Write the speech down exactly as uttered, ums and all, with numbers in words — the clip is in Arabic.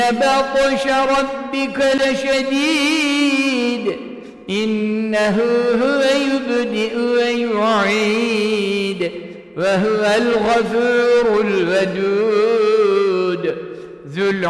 بطش ربك لشديد إنه هو يبدئ ويعيد وهو الغفور الودود ذو